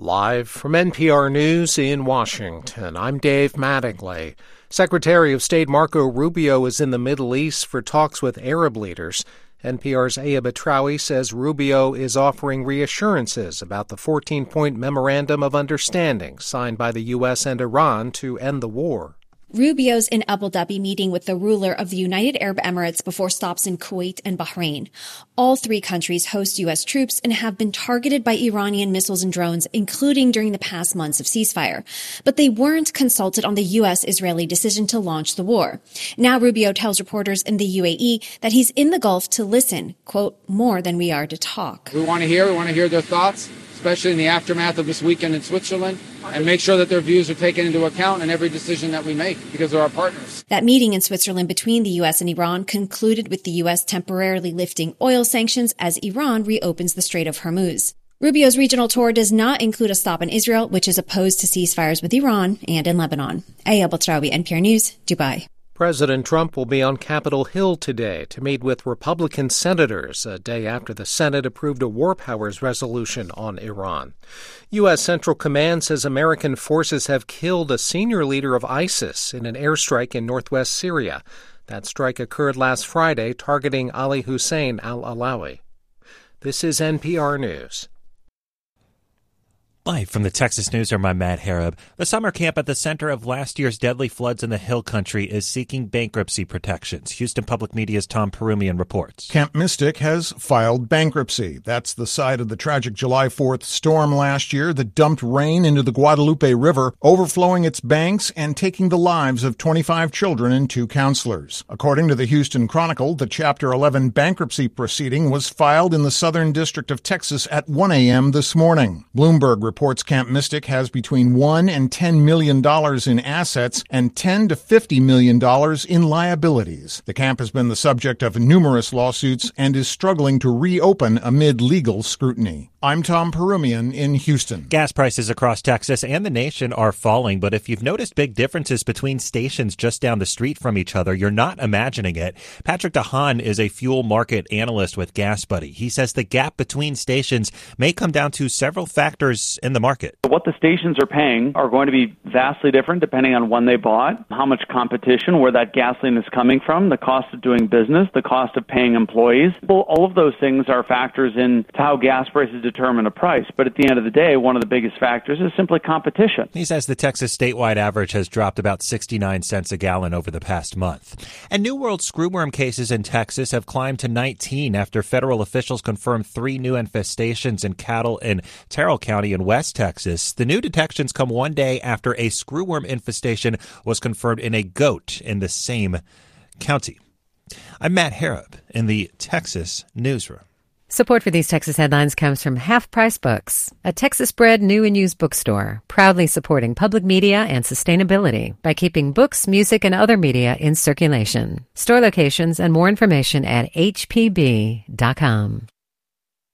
Live from NPR News in Washington, I'm Dave Mattingly. Secretary of State Marco Rubio is in the Middle East for talks with Arab leaders. NPR's Aya Batrawi says Rubio is offering reassurances about the 14-point memorandum of understanding signed by the U.S. and Iran to end the war. Rubio's in Abu Dhabi meeting with the ruler of the United Arab Emirates before stops in Kuwait and Bahrain. All three countries host U.S. troops and have been targeted by Iranian missiles and drones, including during the past months of ceasefire. But they weren't consulted on the U.S.-Israeli decision to launch the war. Now Rubio tells reporters in the UAE that he's in the Gulf to listen, quote, more than we are to talk. We want to hear their thoughts, especially in the aftermath of this weekend in Switzerland, and make sure that their views are taken into account in every decision that we make, because they're our partners. That meeting in Switzerland between the U.S. and Iran concluded with the U.S. temporarily lifting oil sanctions as Iran reopens the Strait of Hormuz. Rubio's regional tour does not include a stop in Israel, which is opposed to ceasefires with Iran and in Lebanon. Aya Batrawi, NPR News, Dubai. President Trump will be on Capitol Hill today to meet with Republican senators a day after the Senate approved a war powers resolution on Iran. U.S. Central Command says American forces have killed a senior leader of ISIS in an airstrike in northwest Syria. That strike occurred last Friday, targeting Ali Hussein al-Alawi. This is NPR News. Live from the Texas Newsroom, I'm Matt Harab. The summer camp at the center of last year's deadly floods in the Hill Country is seeking bankruptcy protections. Houston Public Media's Tom Perumian reports. Camp Mystic has filed bankruptcy. That's the site of the tragic July 4th storm last year that dumped rain into the Guadalupe River, overflowing its banks and taking the lives of 25 children and 2 counselors. According to the Houston Chronicle, the Chapter 11 bankruptcy proceeding was filed in the Southern District of Texas at 1 a.m. this morning. Bloomberg reports Camp Mystic has between $1 and $10 million in assets and $10 to $50 million in liabilities. The camp has been the subject of numerous lawsuits and is struggling to reopen amid legal scrutiny. I'm Tom Perumian in Houston. Gas prices across Texas and the nation are falling, but if you've noticed big differences between stations just down the street from each other, you're not imagining it. Patrick DeHaan is a fuel market analyst with GasBuddy. He says the gap between stations may come down to several factors in the market. What the stations are paying are going to be vastly different depending on when they bought, how much competition, where that gasoline is coming from, the cost of doing business, the cost of paying employees. All of those things are factors in how gas prices determine a price. But at the end of the day, one of the biggest factors is simply competition. He says the Texas statewide average has dropped about 69 cents a gallon over the past month. And New World screwworm cases in Texas have climbed to 19 after federal officials confirmed 3 new infestations in cattle in Terrell County in West Texas. The new detections come one day after a screwworm infestation was confirmed in a goat in the same county. I'm Matt Harab in the Texas Newsroom. Support for these Texas headlines comes from Half Price Books, a Texas-bred new and used bookstore, proudly supporting public media and sustainability by keeping books, music, and other media in circulation. Store locations and more information at hpb.com.